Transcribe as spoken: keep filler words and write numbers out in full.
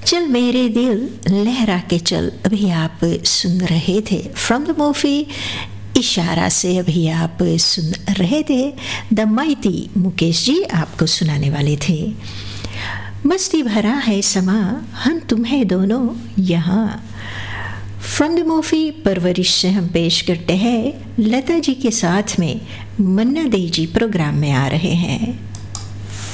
चल मेरे दिल लहरा के चल, अभी आप सुन रहे थे फ्रॉम द मूवी इशारा से। अभी आप सुन रहे थे द माइटी, मुकेश जी आपको सुनाने वाले थे। मस्ती भरा है समा, हम तुम्हें दोनों यहाँ। फ्रॉम द मूवी परवरिश से हम पेश करते हैं लता जी के साथ में, मन्ना दे जी प्रोग्राम में आ रहे हैं।